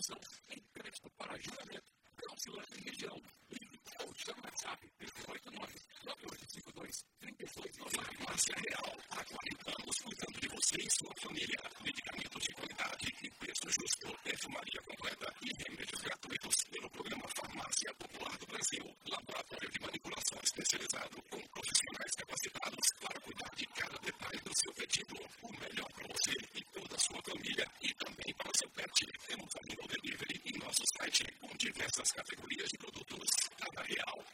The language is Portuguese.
atenção em crédito para agendamento. Calcilange região. Ligue ou chame no WhatsApp 389-9852-3299. Farmácia Real. Há 40 anos cuidando de você e sua família. Medicamentos de qualidade e preço justo. Perfumaria completa e remédios gratuitos pelo programa Farmácia Popular do Brasil. Laboratório de manipulação especializado com profissionais capacitados para cuidar de cada detalhe do seu pedido. O melhor para você e toda a sua família e também para o seu pet. Temos também o delivery em nosso site com diversas categorias de produtos. Cada Real